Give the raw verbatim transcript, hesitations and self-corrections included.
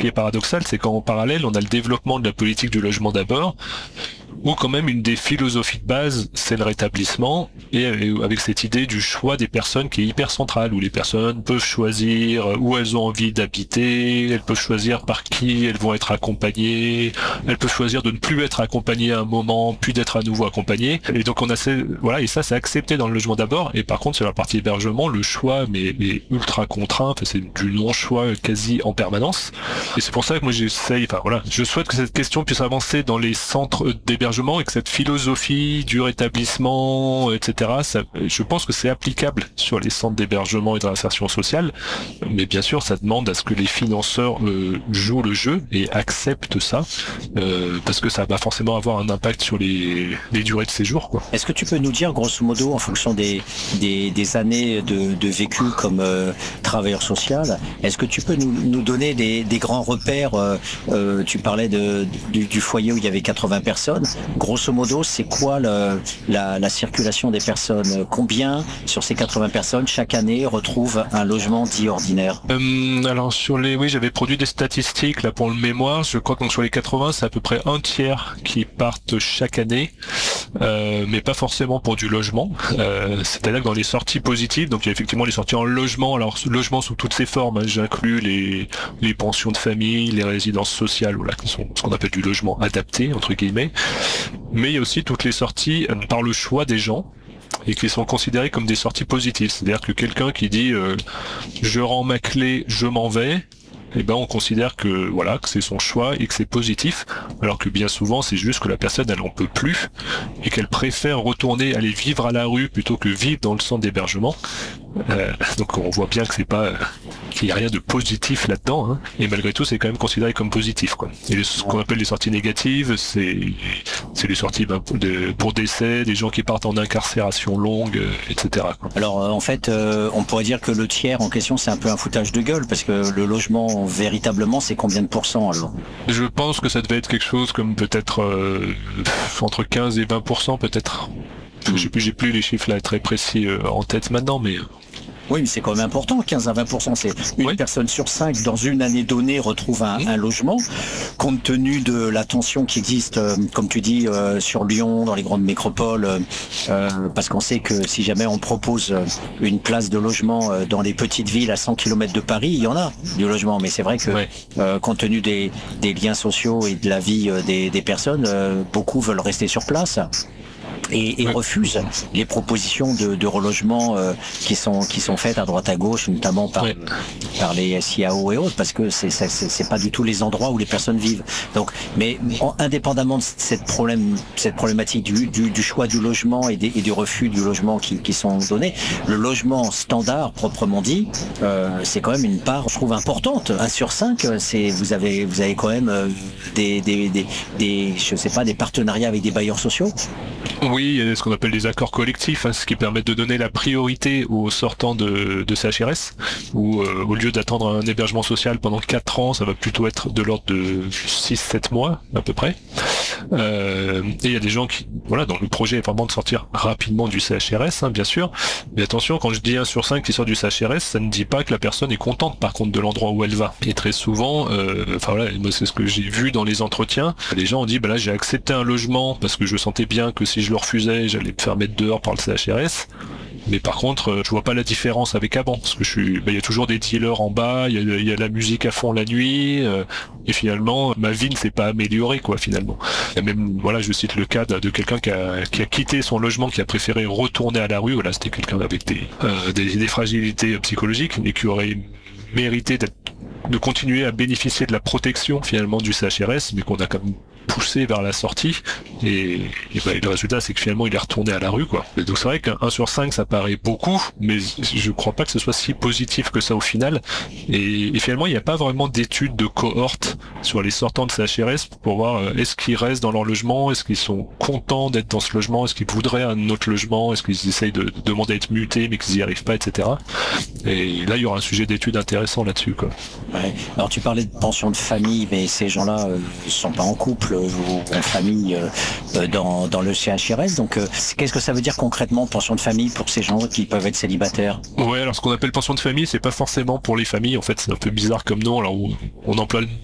qui est paradoxal, c'est qu'en parallèle, on a le développement de la politique du logement d'abord, où quand même une des philosophies de base, c'est le rétablissement, et avec cette idée du choix des personnes qui est hyper centrale, où les personnes peuvent choisir où elles ont envie d'habiter, elles peuvent choisir par qui elles vont être accompagnées, elles peuvent choisir de ne plus être accompagnées à un moment, puis d'être à nouveau accompagnées. Et donc on a ces, voilà, et ça c'est accepté dans le logement d'abord, et par contre sur la partie hébergement, le choix mais, mais ultra contraint, enfin, c'est du non-choix quasi en permanence. Et c'est pour ça que moi j'essaye, enfin voilà, je souhaite que cette question puisse avancer dans les centres d'hébergement et que cette philosophie du rétablissement, et cetera, ça, je pense que c'est applicable sur les centres d'hébergement et de réinsertion sociale, mais bien sûr ça demande à ce que les financeurs euh, jouent le jeu et acceptent ça, euh, parce que ça va forcément avoir un impact sur les, les durées de séjour, quoi. Est-ce que tu peux nous dire, grosso modo, en fonction des, des, des années de, de vécu comme euh, travailleur social, est-ce que tu peux nous, nous donner des, des grands repères, euh, euh, tu parlais de, du, du foyer où il y avait quatre-vingts personnes, grosso modo, c'est quoi le, la, la circulation des personnes? Combien, sur ces quatre-vingts personnes, chaque année, retrouvent un logement dit ordinaire? euh, Alors, sur les... Oui, j'avais produit des statistiques là pour le mémoire. Je crois que sur les quatre-vingts, c'est à peu près un tiers qui partent chaque année, euh, mais pas forcément pour du logement. Euh, c'est-à-dire que dans les sorties positives, donc il y a effectivement les sorties en logement, alors logement sous toutes ses formes, hein, j'inclus les, les pensions de famille, les résidences sociales, voilà, qui sont ce qu'on appelle du logement adapté, entre guillemets. Mais il y a aussi toutes les sorties euh, par le choix des gens et qui sont considérées comme des sorties positives. C'est-à-dire que quelqu'un qui dit euh, je rends ma clé, je m'en vais, eh ben on considère que voilà que c'est son choix et que c'est positif, alors que bien souvent c'est juste que la personne elle en peut plus et qu'elle préfère retourner aller vivre à la rue plutôt que vivre dans le centre d'hébergement. Euh, donc on voit bien que c'est pas euh, qu'il y a rien de positif là-dedans, hein. Et malgré tout c'est quand même considéré comme positif, quoi. Et ce qu'on appelle les sorties négatives, c'est c'est les sorties ben, pour, de, pour décès, des gens qui partent en incarcération longue, euh, et cetera, quoi. Alors euh, en fait euh, on pourrait dire que le tiers en question c'est un peu un foutage de gueule, parce que le logement véritablement c'est combien de pourcents alors? Je pense que ça devait être quelque chose comme peut-être euh, entre quinze et vingt pour cent peut-être. Je sais plus, j'ai plus les chiffres là très précis euh, en tête maintenant, mais oui, mais c'est quand même important, quinze à vingt pour cent, c'est une oui. personne sur cinq dans une année donnée retrouve un, mmh. un logement, compte tenu de la tension qui existe, euh, comme tu dis, euh, sur Lyon, dans les grandes métropoles, euh, parce qu'on sait que si jamais on propose une place de logement euh, dans les petites villes à cent kilomètres de Paris, il y en a du logement, mais c'est vrai que ouais. euh, compte tenu des, des liens sociaux et de la vie euh, des, des personnes, euh, beaucoup veulent rester sur place. Et, et refuse les propositions de, de relogement euh, qui sont qui sont faites à droite à gauche, notamment par ouais. par les S I A O et autres, parce que c'est c'est c'est pas du tout les endroits où les personnes vivent. Donc, mais en, indépendamment de cette problème cette problématique du du, du choix du logement et, des, et du refus du logement qui qui sont donnés, le logement standard proprement dit, euh, c'est quand même une part, je trouve, importante. Un sur cinq, c'est vous avez vous avez quand même euh, des, des des des je sais pas des partenariats avec des bailleurs sociaux. Oui, il y a ce qu'on appelle des accords collectifs, hein, ce qui permet de donner la priorité aux sortants de, de C H R S, où euh, au lieu d'attendre un hébergement social pendant quatre ans, ça va plutôt être de l'ordre de six sept mois à peu près. Euh, et il y a des gens qui, voilà, donc le projet est vraiment de sortir rapidement du C H R S, hein, bien sûr. Mais attention, quand je dis un sur cinq qui sort du C H R S, ça ne dit pas que la personne est contente par contre de l'endroit où elle va. Et très souvent, euh, enfin voilà, moi c'est ce que j'ai vu dans les entretiens, les gens ont dit, bah là j'ai accepté un logement parce que je sentais bien que si je le refusais, j'allais me faire mettre dehors par le C H R S. Mais par contre, je vois pas la différence avec avant, parce que je suis, bah, il y a toujours des dealers en bas, il y a, il y a la musique à fond la nuit, euh, et finalement, ma vie ne s'est pas améliorée, quoi, finalement. Et même, voilà, je cite le cas de, de quelqu'un qui a, qui a quitté son logement, qui a préféré retourner à la rue. Voilà, c'était quelqu'un avec des, euh, des, des fragilités psychologiques, mais qui aurait mérité d'être, de continuer à bénéficier de la protection, finalement, du C H R S, mais qu'on a quand même poussé vers la sortie, et, et bah, le résultat c'est que finalement il est retourné à la rue, quoi. Et donc c'est vrai qu'un un sur cinq ça paraît beaucoup, mais je crois pas que ce soit si positif que ça au final, et, et finalement il n'y a pas vraiment d'études de cohorte sur les sortants de C H R S pour voir euh, est-ce qu'ils restent dans leur logement, est-ce qu'ils sont contents d'être dans ce logement, est-ce qu'ils voudraient un autre logement, est-ce qu'ils essayent de, de demander à être mutés mais qu'ils n'y arrivent pas, et cetera. Et là il y aura un sujet d'étude intéressant là-dessus, quoi. Ouais. Alors tu parlais de pension de famille, mais ces gens-là euh, sont pas en couple ou en famille euh, dans, dans le C H R S, donc euh, qu'est-ce que ça veut dire concrètement pension de famille pour ces gens qui peuvent être célibataires? Ouais, alors ce qu'on appelle pension de famille, c'est pas forcément pour les familles, en fait c'est un peu bizarre comme nom, alors on emploie